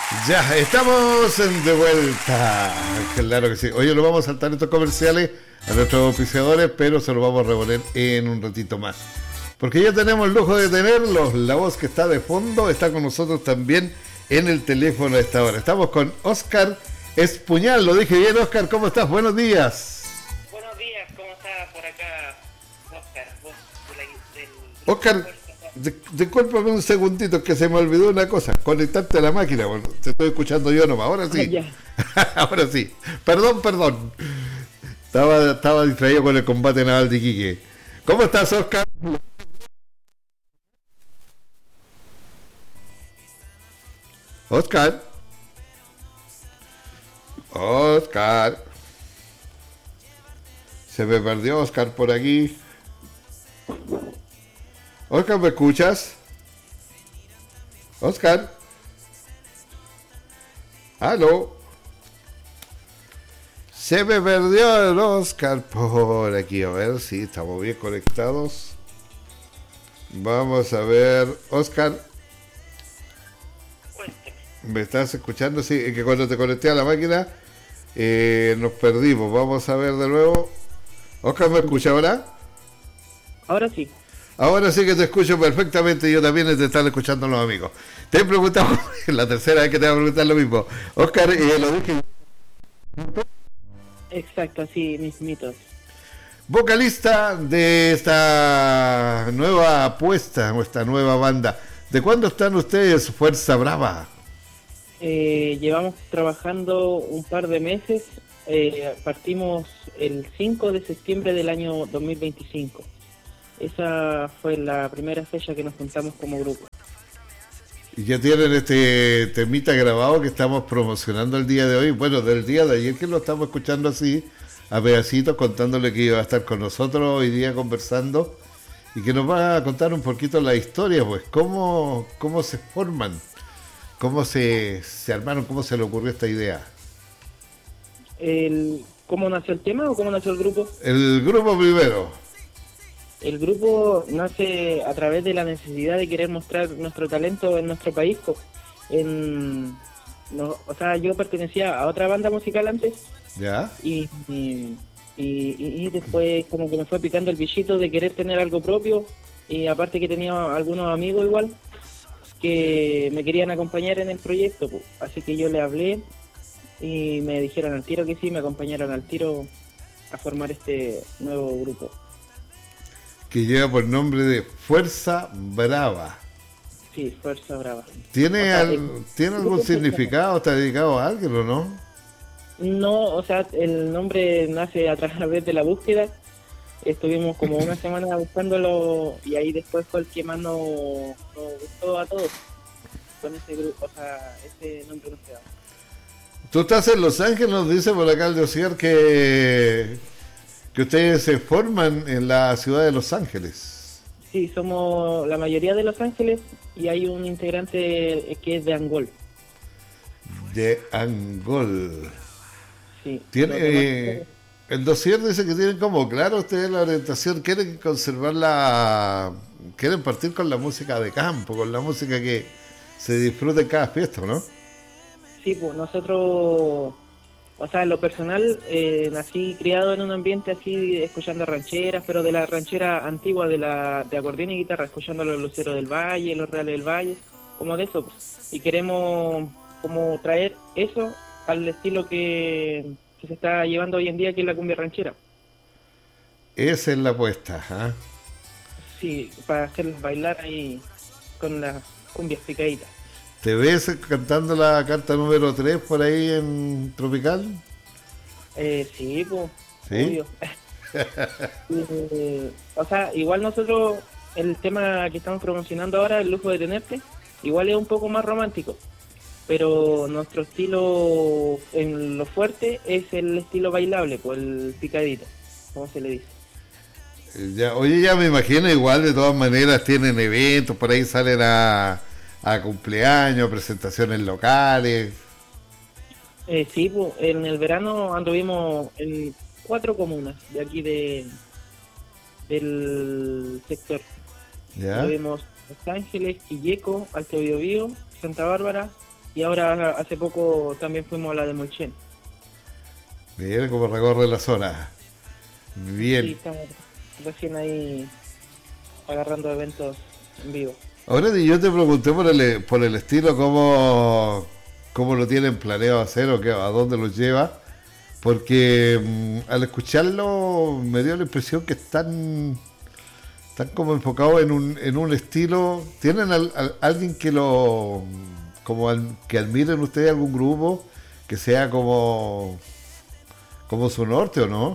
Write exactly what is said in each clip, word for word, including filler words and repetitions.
Ya, estamos de vuelta. Claro que sí. Oye, lo vamos a saltar estos comerciales a nuestros auspiciadores, pero se los vamos a reponer en un ratito más. Porque ya tenemos el lujo de tenerlos. La voz que está de fondo está con nosotros también en el teléfono a esta hora. Estamos con Óscar Espuñal. Lo dije bien, Óscar. ¿Cómo estás? Buenos días. Buenos días. ¿Cómo está por acá, Óscar? Vos, de la, del... Óscar, discúlpame un segundito que se me olvidó una cosa. Conectarte a la máquina. Bueno, te estoy escuchando yo nomás. Ahora sí. Ahora sí. Perdón, perdón. Estaba, estaba distraído con el combate naval de Iquique. ¿Cómo estás, Óscar? Óscar. Óscar. Se me perdió Óscar por aquí. Óscar, ¿me escuchas? Óscar. ¿Aló? Se me perdió el Óscar por aquí. A ver si estamos bien conectados. Vamos a ver, Óscar. ¿Me estás escuchando? Sí, es que cuando te conecté a la máquina eh, nos perdimos. Vamos a ver de nuevo. Óscar, ¿me escucha ahora? Ahora sí. Ahora sí que te escucho perfectamente. Yo también te están escuchando los amigos. Te he preguntado, es la tercera vez que te voy a preguntar lo mismo. Óscar, eh, lo dije. Exacto, sí, mis mitos. Vocalista de esta nueva apuesta, esta nueva banda. ¿De cuándo están ustedes, Fuerza Brava? Eh, llevamos trabajando un par de meses. Eh, partimos el cinco de septiembre del año dos mil veinticinco. Esa fue la primera fecha que nos juntamos como grupo. Y ya tienen este temita grabado que estamos promocionando el día de hoy. Bueno, del día de ayer que lo estamos escuchando así, a pedacitos, contándole que iba a estar con nosotros hoy día conversando y que nos va a contar un poquito la historia, pues, cómo, cómo se forman, cómo se, se armaron, cómo se le ocurrió esta idea. El, ¿Cómo nació el tema o cómo nació el grupo? El grupo primero. El grupo nace a través de la necesidad de querer mostrar nuestro talento en nuestro país. En, no, o sea, yo pertenecía a otra banda musical antes. ¿Ya? Y, y, y, y después como que me fue picando el bichito de querer tener algo propio. Y aparte que tenía algunos amigos igual que me querían acompañar en el proyecto, pues. Así que yo le hablé y me dijeron al tiro que sí, me acompañaron al tiro a formar este nuevo grupo. Que lleva por nombre de Fuerza Brava. Sí, Fuerza Brava. ¿Tiene, O sea, al, el, ¿tiene algún significado? ¿Está dedicado a alguien o no? No, o sea, el nombre nace a través de la búsqueda. Estuvimos como una semana buscándolo y ahí después fue el que más nos, nos gustó a todos. Con ese grupo, o sea, ese nombre nos quedó. Tú estás en Los Ángeles, nos dice por acá el dossier que, que ustedes se forman en la ciudad de Los Ángeles. Sí, somos la mayoría de Los Ángeles y hay un integrante que es de Angol. De Angol. Sí. Tiene, eh, el dossier dice que tienen como claro ustedes la orientación, quieren conservar la, quieren partir con la música de campo, con la música que se disfruta en cada fiesta, ¿no? Sí, pues nosotros, o sea, en lo personal, eh, nací criado en un ambiente así, escuchando rancheras, pero de la ranchera antigua, de la de acordeón y guitarra, escuchando los luceros del valle, los reales del valle, como de eso, pues. Y queremos como traer eso al estilo que, que se está llevando hoy en día, que es la cumbia ranchera. Esa es la apuesta, ¿eh? Sí, para hacerlos bailar ahí con las cumbias picaditas. ¿Te ves cantando la carta número tres por ahí en Tropical? Eh, sí, pues, ¿Sí? obvio. eh, o sea, igual nosotros, el tema que estamos promocionando ahora, El lujo de tenerte, igual es un poco más romántico, pero nuestro estilo en lo fuerte es el estilo bailable, pues el picadito, como se le dice. Ya, oye, ya me imagino, igual de todas maneras tienen eventos, por ahí salen a, a cumpleaños, presentaciones locales. Eh, sí, pues, en el verano anduvimos en cuatro comunas de aquí de del sector. ¿Ya? Anduvimos Los Ángeles, Quilleco, Alto Biobío, Santa Bárbara y ahora hace poco también fuimos a la de Molchen. Bien, como recorre la zona. Bien. Sí, estamos recién ahí agarrando eventos en vivo. Ahora yo te pregunté por el, por el estilo, cómo, cómo lo tienen planeado hacer o qué, a dónde lo lleva, porque mmm, al escucharlo me dio la impresión que están, están como enfocados en un, en un estilo. ¿Tienen al, al, alguien que lo, como al, que admiren ustedes, algún grupo que sea como, como su norte o no?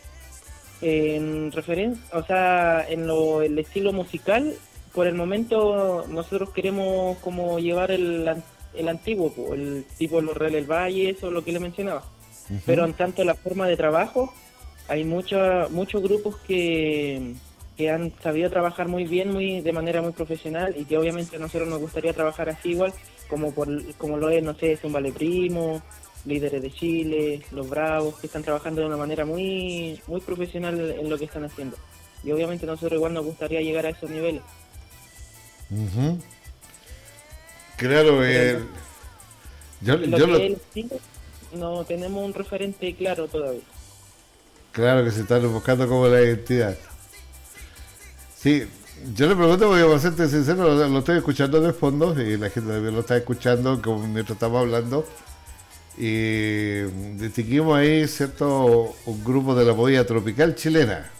En referencia, o sea, en lo, el estilo musical, por el momento nosotros queremos como llevar el, el antiguo, el tipo Los Reales del Valle, eso es lo que le mencionaba. Uh-huh. Pero en tanto la forma de trabajo, hay mucha, muchos grupos que, que han sabido trabajar muy bien, muy de manera muy profesional, y que obviamente a nosotros nos gustaría trabajar así igual, como por como lo es, no sé, es un Vale Primo, Líderes de Chile, Los Bravos, que están trabajando de una manera muy muy profesional en lo que están haciendo. Y obviamente a nosotros igual nos gustaría llegar a esos niveles. Uh-huh. Claro, eh, yo, lo yo que lo... es el estilo, no tenemos un referente claro todavía. Claro que se están buscando como la identidad. Sí, yo le pregunto porque, para serte sincero, lo, lo estoy escuchando de fondo y la gente también lo está escuchando como mientras estamos hablando. Y distinguimos ahí, ¿cierto?, un grupo de la movida tropical chilena.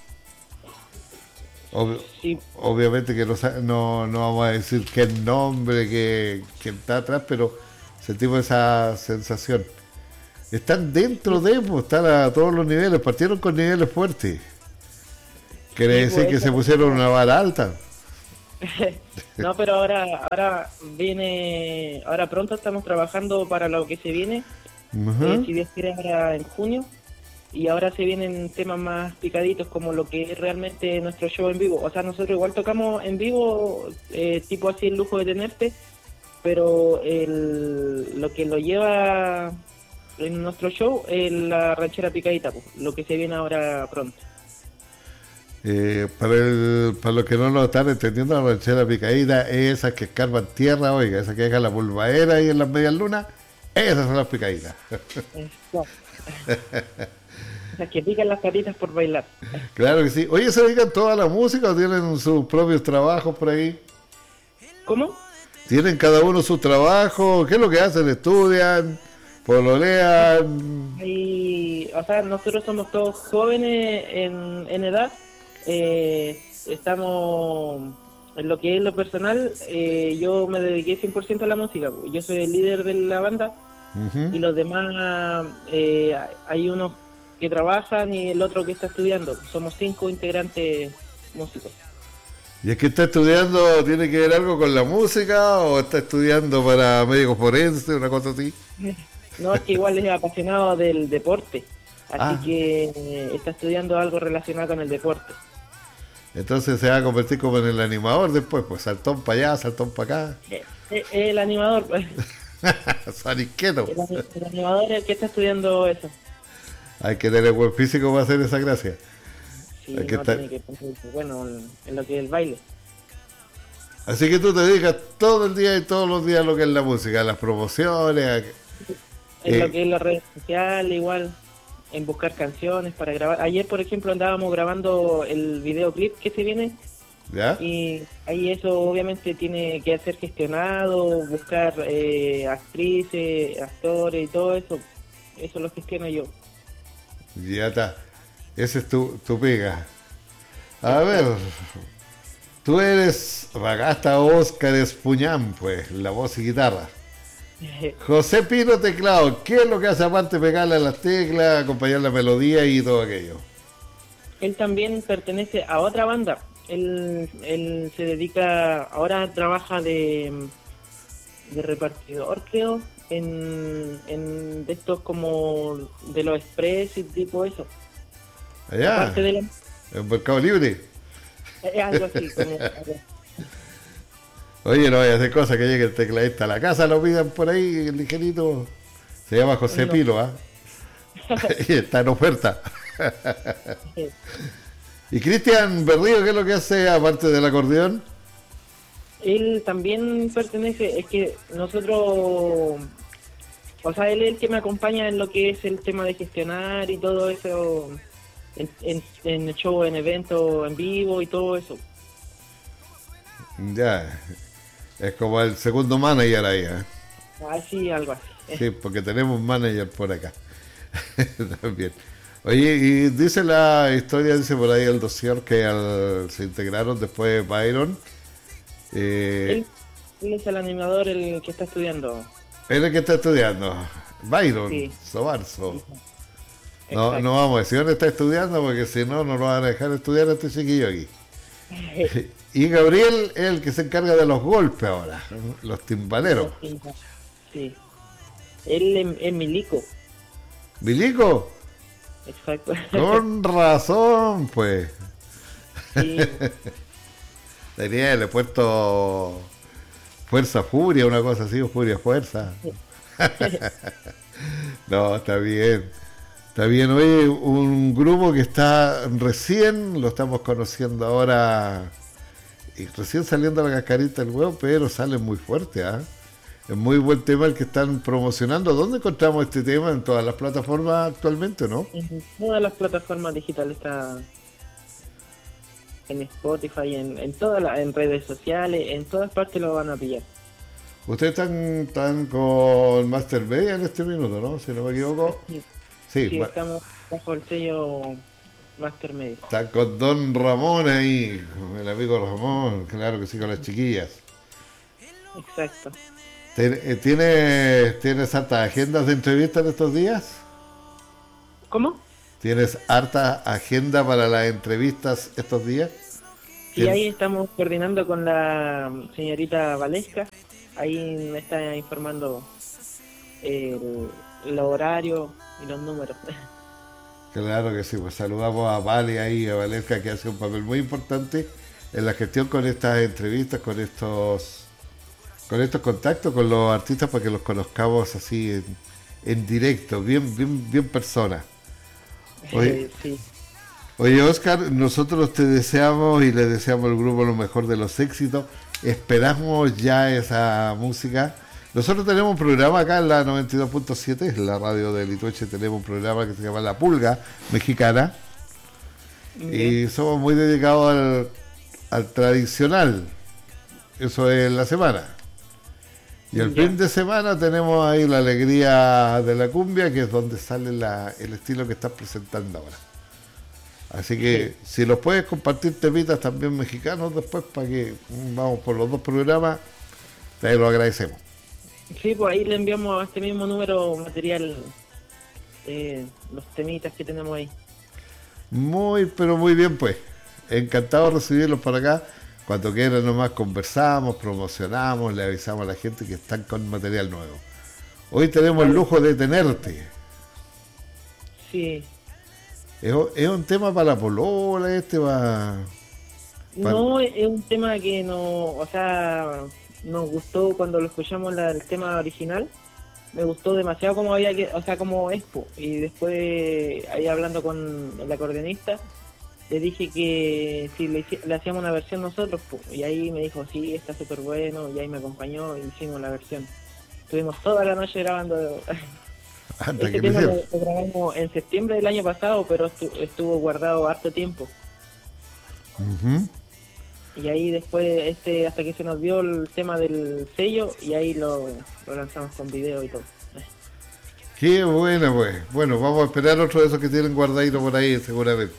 Ob- sí. Obviamente que no, no, no vamos a decir qué nombre, que, que está atrás, pero sentimos esa sensación. Están dentro de, pues, están a todos los niveles, partieron con niveles fuertes. Quiere sí, decir pues, que se pusieron una vara alta. No, pero ahora ahora viene, ahora pronto estamos trabajando para lo que se viene, uh-huh. eh, si Dios quiere ahora en junio, y ahora se vienen temas más picaditos como lo que es realmente nuestro show en vivo. O sea, nosotros igual tocamos en vivo, eh, tipo así El Lujo de Tenerte, pero el, lo que lo lleva en nuestro show es la ranchera picadita, pues, lo que se viene ahora pronto. Eh, para, el, para los que no lo están entendiendo, la ranchera picadita es esas que escarban tierra, oiga, esas que dejan la pulvaera ahí en las medias lunas, esas son las picaditas. Las que pican las patitas por bailar. Claro que sí. Oye, ¿se dedican toda la música o tienen sus propios trabajos por ahí? ¿Cómo? ¿Tienen cada uno su trabajo? ¿Qué es lo que hacen? ¿Estudian? ¿Pololean? Y, o sea, nosotros somos todos jóvenes en, en edad. Eh, estamos en lo que es lo personal, eh, yo me dediqué cien por ciento a la música. Yo soy el líder de la banda, uh-huh. y los demás, eh, hay unos que trabajan y el otro que está estudiando. Somos cinco integrantes músicos. ¿Y es que está estudiando, tiene que ver algo con la música o está estudiando para médico forense, una cosa así? No, es que igual es apasionado del deporte, así ah. que eh, está estudiando algo relacionado con el deporte. Entonces se va a convertir como en el animador después, pues saltón para allá, saltón para acá. Eh, eh, el animador, pues. Saniqueto. El, el animador es el que está estudiando eso. Hay que tener buen físico para hacer esa gracia. Sí, Hay que no, estar... tiene que ponerse bueno en lo que es el baile. Así que tú te dedicas todo el día y todos los días a lo que es la música, a las promociones, a... en eh... lo que es las redes sociales, igual, en buscar canciones para grabar. Ayer, por ejemplo, andábamos grabando el videoclip que se viene. ¿Ya? Y ahí eso obviamente tiene que ser gestionado, buscar eh, actrices, actores y todo eso. Eso lo gestiono yo. Ya está. Ese es tu, tu pega. A ver, tú eres Ragasta Óscar Espuñán, pues, la voz y guitarra. José Pino teclado, ¿qué es lo que hace aparte de pegarle a las teclas, acompañar la melodía y todo aquello? Él también pertenece a otra banda. Él, él se dedica, ahora trabaja de, de repartidor, creo, en, en de estos como de los express y tipo eso. Allá, de la... en Mercado Libre. Es algo así, como... Oye, no vaya a hacer cosas que llegue el tecladista a la casa, lo pidan por ahí, el ligerito. Se llama José no. Pilo, ¿ah? ¿eh? Y está en oferta. ¿Y Cristian Berrío qué es lo que hace aparte del acordeón? Él también pertenece, es que nosotros, o sea, él es el que me acompaña en lo que es el tema de gestionar y todo eso, en, en, en show, en eventos, en vivo y todo eso. Ya, es como el segundo manager ahí, ¿eh? Así, algo así. Sí, porque tenemos un manager por acá. También. Oye, y dice la historia, dice por ahí el dossier que al, se integraron después Byron. Eh, Él, él es el animador, el que está estudiando. él es el que está estudiando. Byron, Sí. Sobarzo. Sí. No, Exacto. no vamos a decir dónde está estudiando, porque si no, no lo van a dejar estudiar a este chiquillo aquí. Y Gabriel es el que se encarga de los golpes ahora, los timbaleros. Sí. Él es, es milico. ¿Milico? Exacto. Con razón, pues. Sí. Tenía el puesto Fuerza Furia, una cosa así, o Furia Fuerza. No, está bien. Está bien, hoy un grupo que está recién, lo estamos conociendo ahora, y recién saliendo la cascarita del huevo, pero sale muy fuerte, ¿ah? Es muy buen tema el que están promocionando. ¿Dónde encontramos este tema? En todas las plataformas actualmente, ¿no? En todas las plataformas digitales está, en Spotify, en, en todas las en redes sociales, en todas partes lo van a pillar. Ustedes están, están con Master Media en este minuto, ¿no? Si no me equivoco. Sí, Sí, sí, ma- estamos bajo el sello Master Media. están con Don Ramón ahí, con el amigo Ramón, claro que sí, con las chiquillas. Exacto. Ten- eh, ¿Tienes, ¿Tienes hartas agendas de entrevistas en estos días? ¿Cómo? ¿Tienes harta agenda para las entrevistas estos días? Sí, Tien- ahí estamos coordinando con la señorita Valesca. Ahí me está informando el, el horario y los números. Claro que sí, pues saludamos a Vale ahí, a Valesca, que hace un papel muy importante en la gestión con estas entrevistas, con estos con estos contactos con los artistas para que los conozcamos así en, en directo, bien, bien, bien persona. Oye, Eh, sí. oye, Oscar, nosotros te deseamos y le deseamos al grupo lo mejor de los éxitos. Esperamos ya esa música. Nosotros tenemos un programa acá en la noventa y dos punto siete, en la radio de Litueche, tenemos un programa que se llama La Pulga Mexicana. Y somos muy dedicados al, al tradicional. Eso es la semana. Y el Ya. fin de semana tenemos ahí la alegría de la cumbia, que es donde sale la, el estilo que estás presentando ahora. Así que si los puedes compartir temitas también mexicanos después para que mm, vamos por los dos programas, te lo agradecemos. Sí, pues ahí le enviamos a este mismo número material, eh, los temitas que tenemos ahí. Muy, pero muy bien pues. Encantado de recibirlos por acá. Cuando quieran nomás conversamos, promocionamos, le avisamos a la gente que están con material nuevo. Hoy tenemos el lujo de tenerte. Sí. Es, es un tema para la polola, este va... Para- No, es un tema que no, o sea, nos gustó cuando lo escuchamos la- el tema original. Me gustó demasiado como había que, o sea, como expo. Y después ahí hablando con el acordeonista, le dije que si le, hici- le hacíamos una versión nosotros, po. Y ahí me dijo, sí, está súper bueno, y ahí me acompañó y hicimos la versión. Estuvimos toda la noche grabando. Hasta Este que tema lo, me lo grabamos en septiembre del año pasado, pero estu- estuvo guardado harto tiempo. Ujú. Y ahí después, este hasta que se nos dio el tema del sello, y ahí lo, lo lanzamos con video y todo. Qué bueno, pues. Bueno, vamos a esperar otro de esos que tienen guardadito por ahí, seguramente.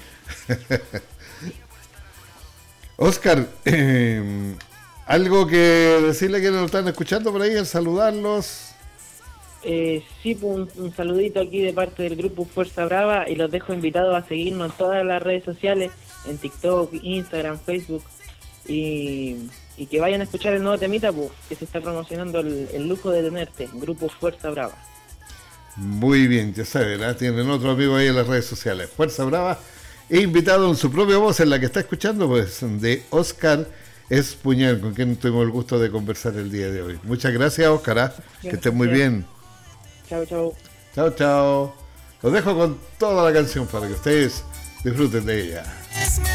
Oscar, eh, algo que decirle que nos están escuchando por ahí, al saludarlos. Eh, sí, pues, un, un saludito aquí de parte del grupo Fuerza Brava, y los dejo invitados a seguirnos en todas las redes sociales, en TikTok, Instagram, Facebook, y, y que vayan a escuchar el nuevo temita, pues, que se está promocionando el, el lujo de tenerte, grupo Fuerza Brava. Muy bien, ya saben, ¿eh? Tienen otro amigo ahí en las redes sociales. Fuerza Brava. He invitado en su propia voz, en la que está escuchando, pues, de Oscar Espuñal, con quien tuvimos el gusto de conversar el día de hoy. Muchas gracias, Oscar. ¿Ah? Que estés muy bien. Chao, chao. Chao, chao. Los dejo con toda la canción para que ustedes disfruten de ella.